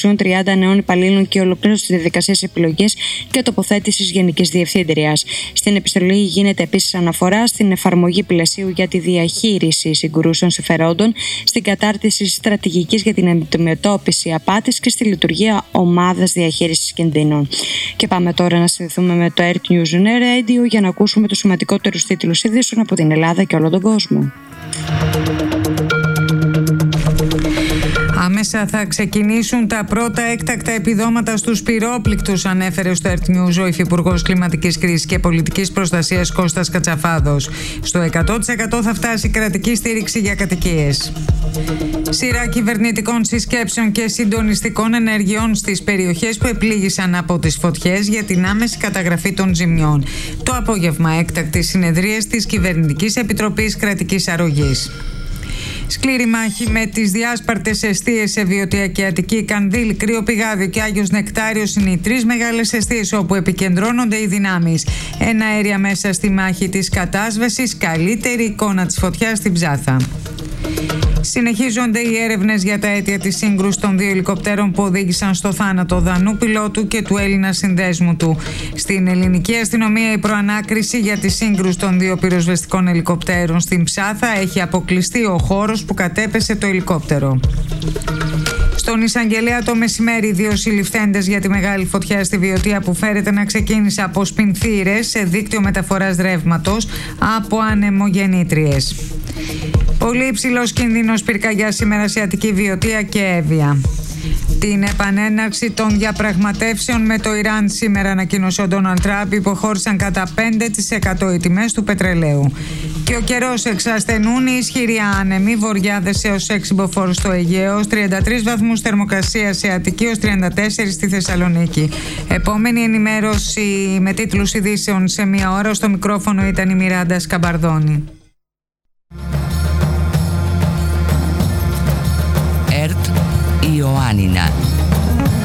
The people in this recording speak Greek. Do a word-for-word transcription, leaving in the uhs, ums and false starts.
πλησίων τριάντα νέων υπαλλήλων και ολοκλήρωση της διαδικασίας επιλογής και τοποθέτησης Γενικής Διευθύντριας. Στην επιστολή γίνεται επίσης αναφορά στην εφαρμογή πλαισίου για τη διαχείριση συγκρούσεων συμφερόντων, στην κατάρτιση στρατηγικής για την αντιμετώπιση απάτης και στη λειτουργία ομάδας διαχείρισης κινδύνων. Και πάμε τώρα να συνδεθούμε με το Earth News Radio για να ακούσουμε τους σημαντικότερους τίτλους ειδήσεων από την Ελλάδα και όλο τον κόσμο. Άμεσα θα ξεκινήσουν τα πρώτα έκτακτα επιδόματα στους πυρόπληκτους, ανέφερε στο Earth News ο Υφυπουργός Κλιματικής Κρίσης και Πολιτικής Προστασίας Κώστας Κατσαφάδος. Στο εκατό τοις εκατό θα φτάσει κρατική στήριξη για κατοικίες. Σειρά κυβερνητικών συσκέψεων και συντονιστικών ενεργειών στις περιοχές που επλήγησαν από τις φωτιές για την άμεση καταγραφή των ζημιών. Το απόγευμα έκτακτης συνεδρίας της Κυβερνητικής Επιτροπής Κρατικής Αρρωγής. Σκληρή μάχη με τις διάσπαρτες εστίες σε Βιωτία και Αττική, Κανδύλ, Κρύο Πηγάδιο και Άγιος Νεκτάριος είναι οι τρεις μεγάλες εστίες όπου επικεντρώνονται οι δυνάμεις. Ένα αέρια μέσα στη μάχη της κατάσβεσης, καλύτερη εικόνα της φωτιάς στην Ψάθα. Συνεχίζονται οι έρευνες για τα αίτια της σύγκρουσης των δύο ελικοπτέρων που οδήγησαν στο θάνατο Δανού πιλότου και του Έλληνα συνδέσμου του. Στην ελληνική αστυνομία η προανάκριση για τη σύγκρουση των δύο πυροσβεστικών ελικοπτέρων στην Ψάθα έχει αποκλειστεί ο χώρος που κατέπεσε το ελικόπτερο. Στον εισαγγελέα το μεσημέρι, δύο συλληφθέντες για τη μεγάλη φωτιά στη Βιωτία που φέρεται να ξεκίνησε από σπινθήρες σε δίκτυο μεταφοράς ρεύματος από ανεμογεννήτριες. Πολύ υψηλός κίνδυνος πυρκαγιά σήμερα σε Αττική, Βιωτία και Εύβοια. Την επανέναρξη των διαπραγματεύσεων με το Ιράν σήμερα ανακοίνωσε ο Ντόναλντ Τραμπ, υποχώρησαν κατά πέντε τοις εκατό οι τιμές του πετρελαίου. Και ο καιρός, εξασθενούν οι ισχυροί άνεμοι, βοριάδες έως έξι μποφόρ στο Αιγαίο, τριάντα τρεις βαθμούς θερμοκρασία σε Αττική έως τριάντα τέσσερα στη Θεσσαλονίκη. Επόμενη ενημέρωση με τίτλους ειδήσεων σε μία ώρα. Στο μικρόφωνο ήταν η Μιράντα Σκαμπαρδόνη. Earth Ioannina.